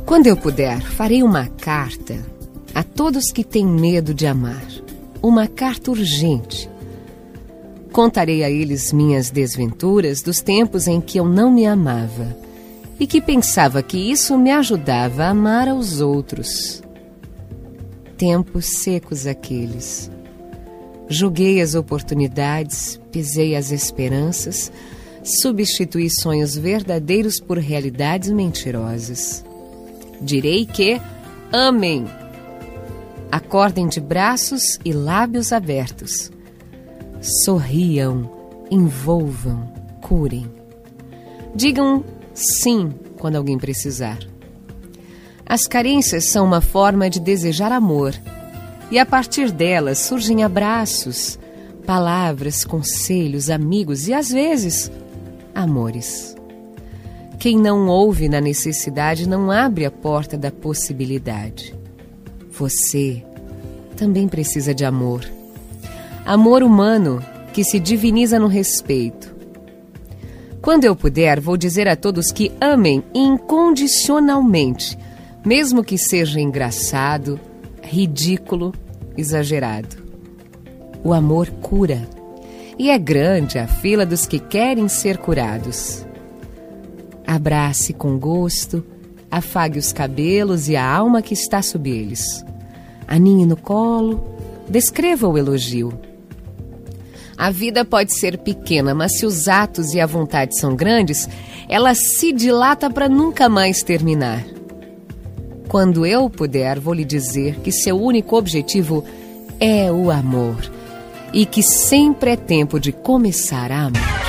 Quando eu puder, farei uma carta a todos que têm medo de amar. Uma carta urgente. Contarei a eles minhas desventuras dos tempos em que eu não me amava e que pensava que isso me ajudava a amar aos outros. Tempos secos aqueles. Julguei as oportunidades, pisei as esperanças, substituí sonhos verdadeiros por realidades mentirosas. Direi que amem. Acordem de braços e lábios abertos. Sorriam, envolvam, curem. Digam sim quando alguém precisar. As carências são uma forma de desejar amor, e a partir delas surgem abraços, palavras, conselhos, amigos e, às vezes, amores. Quem não ouve na necessidade não abre a porta da possibilidade. Você também precisa de amor. Amor humano que se diviniza no respeito. Quando eu puder, vou dizer a todos que amem incondicionalmente, mesmo que seja engraçado, ridículo, exagerado. O amor cura, e é grande a fila dos que querem ser curados. Abrace com gosto, afague os cabelos e a alma que está sob eles. Aninhe no colo, descreva o elogio. A vida pode ser pequena, mas se os atos e a vontade são grandes, ela se dilata para nunca mais terminar. Quando eu puder, vou lhe dizer que seu único objetivo é o amor e que sempre é tempo de começar a amar.